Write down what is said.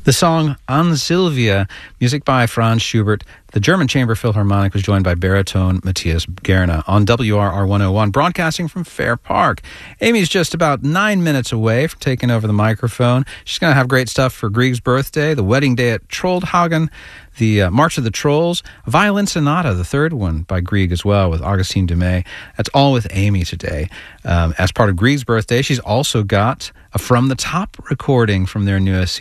The song An Sylvia, music by Franz Schubert. The German Chamber Philharmonic was joined by baritone Matthias Gerne on WRR 101, broadcasting from Fair Park. Amy's just about 9 minutes away from taking over the microphone. She's going to have great stuff for Grieg's birthday, the wedding day at Troldhagen, the March of the Trolls, a violin sonata, the third one by Grieg as well, with Augustin Dumay. That's all with Amy today. As part of Grieg's birthday, she's also got a From the Top recording from their newest